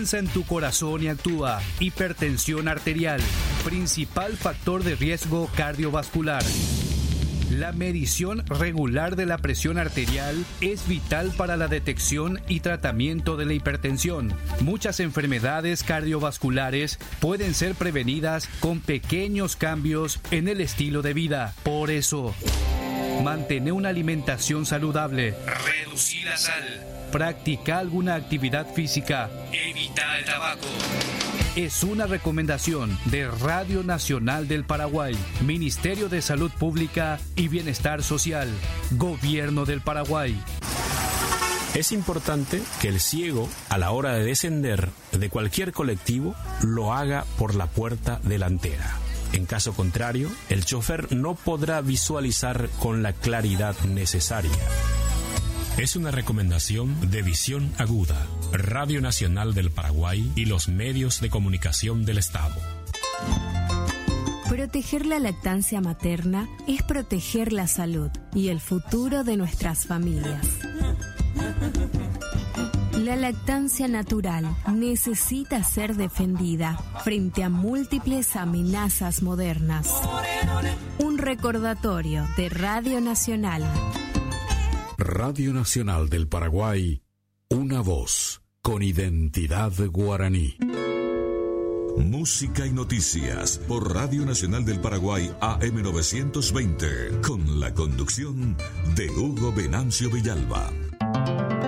piensa en tu corazón y actúa. Hipertensión arterial, principal factor de riesgo cardiovascular. La medición regular de la presión arterial es vital para la detección y tratamiento de la hipertensión. Muchas enfermedades cardiovasculares pueden ser prevenidas con pequeños cambios en el estilo de vida. Por eso, mantén una alimentación saludable. Reducir la sal. Practica alguna actividad física. Evita el tabaco. Es una recomendación de Radio Nacional del Paraguay, Ministerio de Salud Pública y Bienestar Social, Gobierno del Paraguay. Es importante que el ciego, a la hora de descender de cualquier colectivo, lo haga por la puerta delantera. En caso contrario, el chofer no podrá visualizar con la claridad necesaria. Es una recomendación de Visión Aguda, Radio Nacional del Paraguay y los medios de comunicación del Estado. Proteger la lactancia materna es proteger la salud y el futuro de nuestras familias. La lactancia natural necesita ser defendida frente a múltiples amenazas modernas. Un recordatorio de Radio Nacional. Radio Nacional del Paraguay, una voz con identidad guaraní. Música y noticias por Radio Nacional del Paraguay AM 920, con la conducción de Hugo Venancio Villalba.